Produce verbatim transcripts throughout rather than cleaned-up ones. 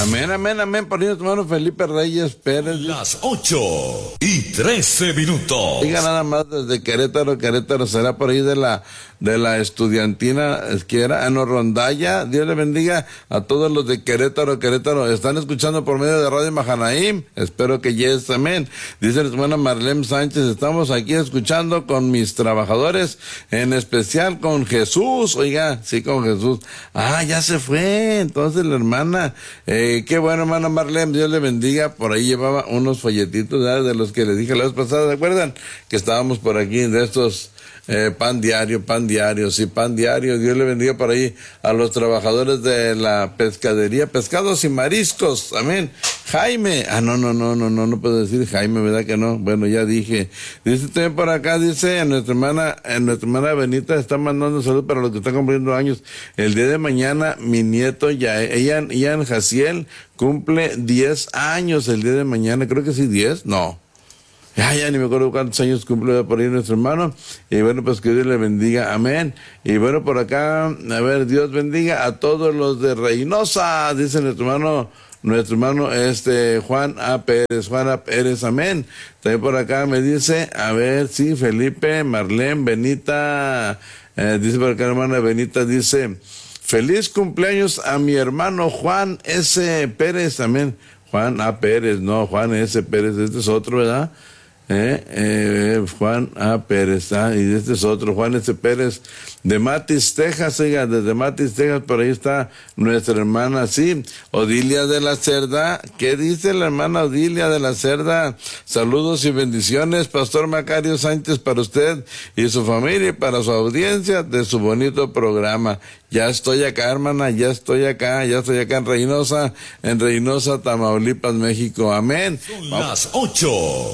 Amén, amén, amén. Por nuestro hermano Felipe Reyes Pérez. Las ocho y trece minutos. Diga nada más desde Querétaro, Querétaro será por ahí de la de la estudiantina que era en Rondalla. Dios le bendiga a todos los de Querétaro, Querétaro. Están escuchando por medio de Radio Mahanaim. Espero que yes, amén. Dice la hermana Marlene Sánchez, estamos aquí escuchando con mis trabajadores, en especial con Jesús. Oiga, sí, con Jesús. Ah, ya se fue. Entonces la hermana, eh, qué bueno, hermana Marlene, Dios le bendiga. Por ahí llevaba unos folletitos, ¿verdad? De los que les dije la vez pasada, ¿se acuerdan? Que estábamos por aquí de estos Eh, pan diario, pan diario, sí, pan diario. Dios le bendiga por ahí a los trabajadores de la pescadería, pescados y mariscos, amén. Jaime, ah, no, no, no, no, no, no puedo decir Jaime, ¿verdad que no? Bueno, ya dije. Dice también por acá, dice, a nuestra hermana, a nuestra hermana Benita está mandando salud para los que están cumpliendo años. El día de mañana, mi nieto, ya, Ian, Ian Jaciel, cumple diez años el día de mañana, creo que sí, diez, no. Ya, ya ni me acuerdo cuántos años cumple por ahí nuestro hermano. Y bueno, pues que Dios le bendiga. Amén. Y bueno, por acá, a ver, Dios bendiga a todos los de Reynosa, dice nuestro hermano, nuestro hermano este Juan A. Pérez, Juan A. Pérez, amén. También por acá me dice, a ver, sí, Felipe, Marlene, Benita, eh, dice por acá hermana Benita, dice, feliz cumpleaños a mi hermano Juan S. Pérez, amén. Juan A. Pérez, no, Juan S. Pérez, este es otro, ¿verdad? Eh, eh, Juan A. Pérez, ah, y este es otro, Juan S. Pérez, de Matis, Texas, oiga, desde Matis, Texas, por ahí está nuestra hermana, sí, Odilia de la Cerda. ¿Qué dice la hermana Odilia de la Cerda? Saludos y bendiciones, Pastor Macario Sánchez, para usted y su familia y para su audiencia de su bonito programa. Ya estoy acá, hermana, ya estoy acá, ya estoy acá en Reynosa, en Reynosa, Tamaulipas, México. Amén. Son las ocho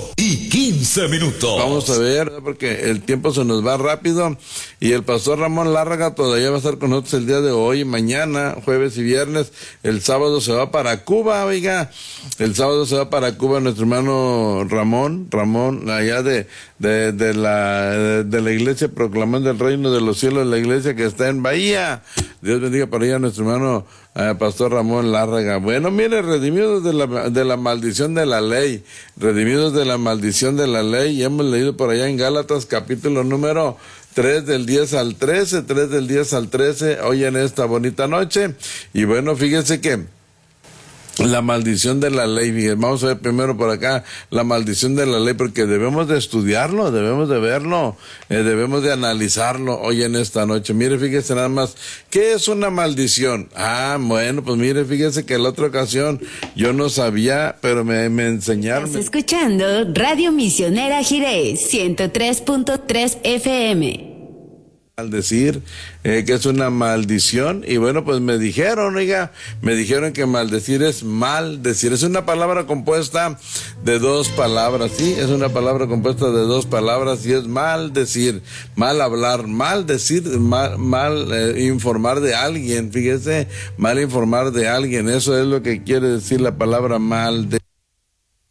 y quince minutos. Vamos a ver, porque el tiempo se nos va rápido y el pastor Ramón Lárraga todavía va a estar con nosotros el día de hoy, mañana, jueves y viernes. El sábado se va para Cuba, oiga. El sábado se va para Cuba nuestro hermano Ramón, Ramón, allá de, de, de la, de la iglesia proclamando el reino de los cielos, la iglesia que está en Bahía. Dios bendiga para ella a nuestro hermano eh, Pastor Ramón Lárraga. Bueno, mire, redimidos de la, de la maldición de la ley, redimidos de la maldición de la ley, y hemos leído por allá en Gálatas capítulo número tres del diez al trece, tres del diez al trece, hoy en esta bonita noche. Y bueno, fíjense que la maldición de la ley, fíjense, vamos a ver primero por acá la maldición de la ley, porque debemos de estudiarlo, debemos de verlo, eh, debemos de analizarlo hoy en esta noche. Mire, fíjese nada más, ¿qué es una maldición? Ah, bueno, pues mire, fíjese que la otra ocasión yo no sabía, pero me, me enseñaron. Estás escuchando Radio Misionera Jirés, ciento tres punto tres F M. Maldecir, eh, que es una maldición, y bueno, pues me dijeron, oiga, me dijeron que maldecir es maldecir, es una palabra compuesta de dos palabras, sí, es una palabra compuesta de dos palabras, y es maldecir, mal hablar, maldecir, mal, mal eh, informar de alguien, fíjese, mal informar de alguien, eso es lo que quiere decir la palabra maldecir.